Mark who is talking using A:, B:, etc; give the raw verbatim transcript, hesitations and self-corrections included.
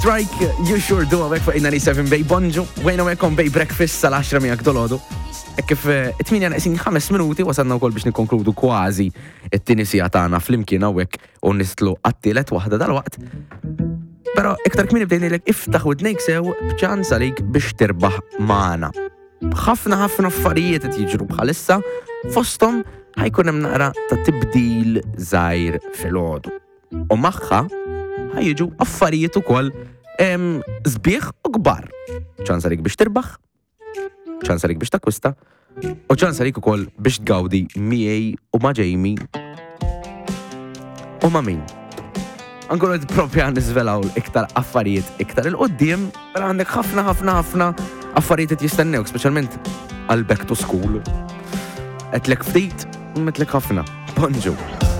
A: Strike, you sure do għawek fuq ninety-seven Bay Bonġu, għajna għekom Bay Breakfast sal-10 miegħek dolodu. E kif it-tminja naqsin ħames minuti wasanna wkoll biex nikkonkludu kważi it-tieni sija tagħna flimkien hawnhekk u nistlu għat-tielet waħda dal-waqt. Però iktar kmieni bdejnilek iftaħ widnejk sew b'ċans għalik biex tirbaħ magħna. Ħafna ħafna affarijiet qed jiġru bħalissa fosthom ħajkun hemm naqra ta' tibdil żgħir filgħodu. U magħha ħajjiġu affarijiet ukoll sbieħ u kbar. ċans għalik biex tirbaħ, ċans għalik biex takwista, u ċans għalik ukoll biex tgawdi miegħi u ma' Jamie u ma' min. Ankun qed proprja nisvelaw iktar affarijiet iktar il-qoddim, però għandek ħafna ħafna ħafna affarijiet qed jistennew, speċjalment għal back to school. Qedlek ftit, metlek ħafna. Bonġu.